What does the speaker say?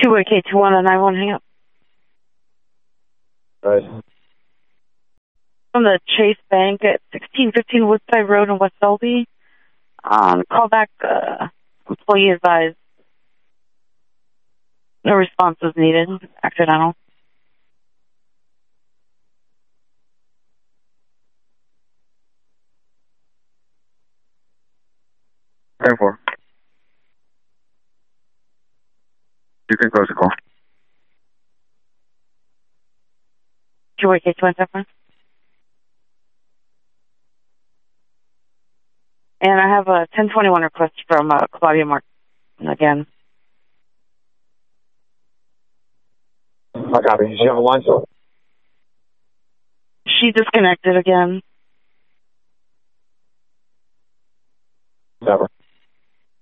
2-way K21 and 91, hang up. Right. From the Chase Bank at 1615 Woodside Road in West Selby. Call back, employee advised. No response was needed. Accidental. 10-4. You can close the call. 2-way K27. And I have a 1021 request from Claudia Martin again. I copy. Is she on the line still? She disconnected again. Never.